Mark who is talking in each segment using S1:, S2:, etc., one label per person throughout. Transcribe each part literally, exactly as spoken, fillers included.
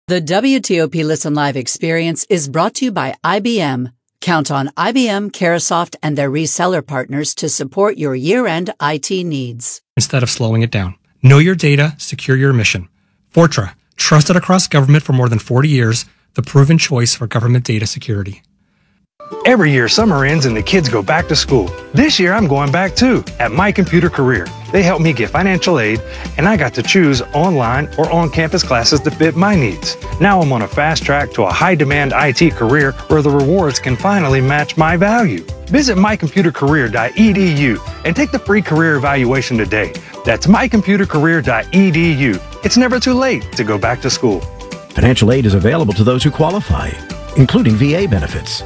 S1: The W T O P Listen Live experience is brought to you by I B M. Count on I B M, Carahsoft, and their reseller partners to support your year-end I T needs.
S2: Instead of slowing it down. Know your data, secure your mission. Fortra, trusted across government for more than forty years, the proven choice for government data security.
S3: Every year, summer ends and the kids go back to school. This year, I'm going back too, at My Computer Career. They helped me get financial aid, and I got to choose online or on-campus classes that fit my needs. Now I'm on a fast track to a high-demand I T career where the rewards can finally match my value. Visit my computer career dot e d u and take the free career evaluation today. That's my computer career dot e d u. It's never too late to go back to school.
S4: Financial aid is available to those who qualify, including V A benefits.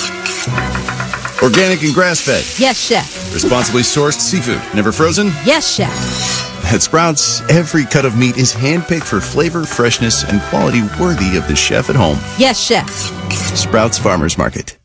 S5: Organic and grass-fed.
S6: Yes, chef.
S5: Responsibly sourced seafood. Never frozen?
S6: Yes, chef.
S5: At Sprouts, every cut of meat is handpicked for flavor, freshness, and quality worthy of the chef at home.
S6: Yes, chef.
S5: Sprouts Farmers Market.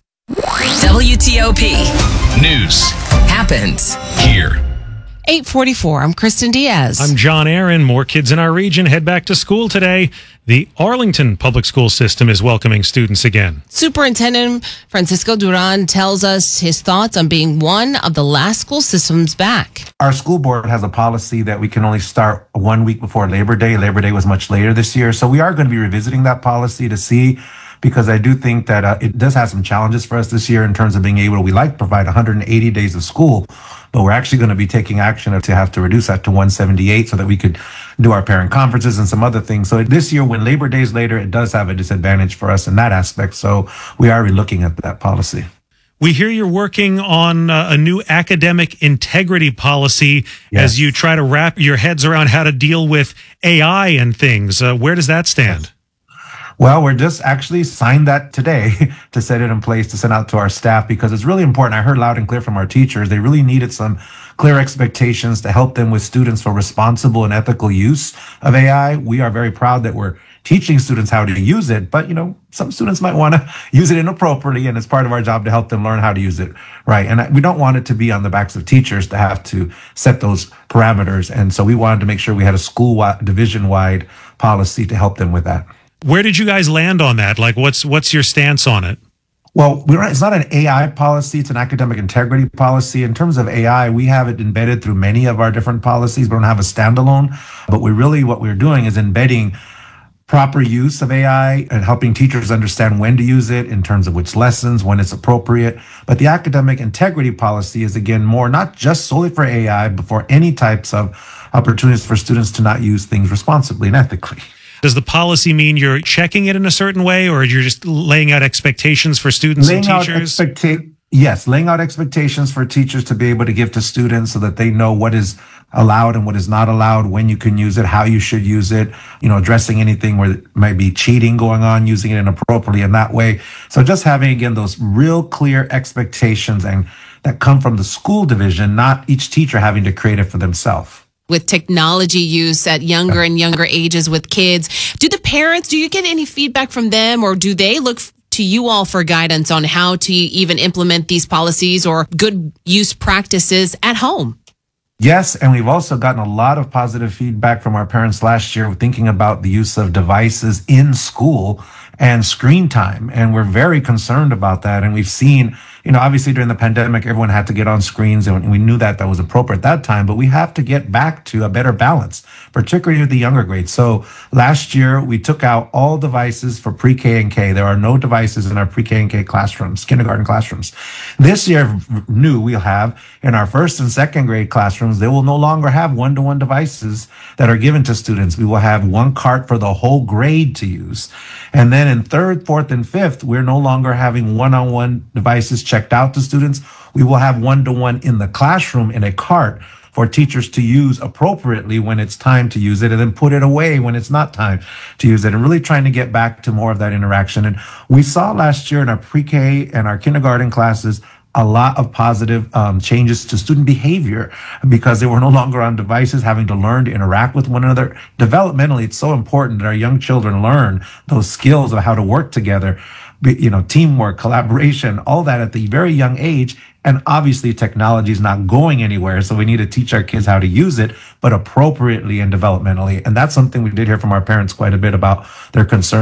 S7: W T O P News happens here.
S8: eight forty-four, I'm Kristen Diaz.
S9: I'm John Aaron. More kids in our region head back to school today. The Arlington Public School System is welcoming students again.
S8: Superintendent Francisco Duran tells us his thoughts on being one of the last school systems back.
S10: Our school board has a policy that we can only start one week before Labor Day. Labor Day was much later this year. So we are going to be revisiting that policy to see, because I do think that uh, it does have some challenges for us this year in terms of being able to, we like to provide one hundred eighty days of school, but we're actually going to be taking action to have to reduce that to one seventy-eight so that we could do our parent conferences and some other things. So this year, when Labor Day is later, it does have a disadvantage for us in that aspect. So we are relooking at that policy.
S9: We hear you're working on uh, a new academic integrity policy. Yes. As you try to wrap your heads around how to deal with A I and things. Uh, where does that stand?
S10: Yes. Well, we're just actually signed that today to set it in place to send out to our staff, because it's really important. I heard loud and clear from our teachers. They really needed some clear expectations to help them with students for responsible and ethical use of A I. We are very proud that we're teaching students how to use it, but you know, some students might want to use it inappropriately, and it's part of our job to help them learn how to use it right. And we don't want it to be on the backs of teachers to have to set those parameters. And so we wanted to make sure we had a school division-wide policy to help them with that.
S9: Where did you guys land on that? Like, what's what's your stance on it?
S10: Well, we're not, it's not an A I policy. It's an academic integrity policy. In terms of A I, we have it embedded through many of our different policies. We don't have a standalone, but we really, what we're doing is embedding proper use of A I and helping teachers understand when to use it in terms of which lessons, when it's appropriate. But the academic integrity policy is, again, more not just solely for A I, but for any types of opportunities for students to not use things responsibly and ethically.
S9: Does the policy mean you're checking it in a certain way, or you're just laying out expectations for students
S10: laying
S9: and teachers?
S10: Out expecta- yes, laying out expectations for teachers to be able to give to students so that they know what is allowed and what is not allowed, when you can use it, how you should use it, you know, addressing anything where it might be cheating going on, using it inappropriately in that way. So just having, again, those real clear expectations and that come from the school division, not each teacher having to create it for themselves.
S8: With technology use at younger and younger ages with kids, do the parents, do you get any feedback from them, or do they look to you all for guidance on how to even implement these policies or good use practices at home?
S10: Yes, and we've also gotten a lot of positive feedback from our parents last year thinking about the use of devices in school and screen time. And we're very concerned about that. And we've seen, you know, obviously during the pandemic, everyone had to get on screens, and we knew that that was appropriate at that time, but we have to get back to a better balance, particularly with the younger grades. So last year, we took out all devices for pre-K and K. There are no devices in our pre-K and K classrooms, kindergarten classrooms. This year, new, we'll have in our first and second grade classrooms, they will no longer have one-to-one devices that are given to students. We will have one cart for the whole grade to use. And then in third, fourth, and fifth, we're no longer having one-on-one devices checked out to students. We will have one-to-one in the classroom in a cart for teachers to use appropriately when it's time to use it, and then put it away when it's not time to use it, and really trying to get back to more of that interaction. And we saw last year in our pre-K and our kindergarten classes a lot of positive um, changes to student behavior because they were no longer on devices, having to learn to interact with one another. Developmentally, it's so important that our young children learn those skills of how to work together, you know, teamwork, collaboration, all that at the very young age. And obviously technology is not going anywhere, so we need to teach our kids how to use it, but appropriately and developmentally. And that's something we did hear from our parents quite a bit about their concern